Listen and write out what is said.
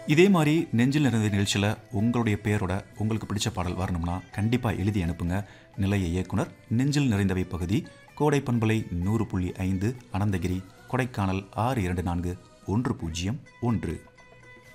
இதே மாதிரி நெஞ்சில் நிறைந்த நிகழ்ச்சியில் உங்களுடைய பேரோட உங்களுக்கு பிடிச்ச பாடல் வரணும்னா கண்டிப்பாக எழுதி அனுப்புங்க. நிலைய இயக்குனர், நெஞ்சில் நிறைந்தவை பகுதி, கோடை பண்பலை 100.5, அனந்தகிரி, கொடைக்கானல் 624101.